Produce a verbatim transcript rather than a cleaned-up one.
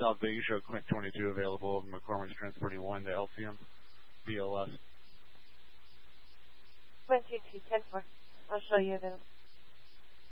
South Vegas show Clint twenty-two available. McCormick's transporting one to L C M. B L S. Clint two two ten four. I'll show you the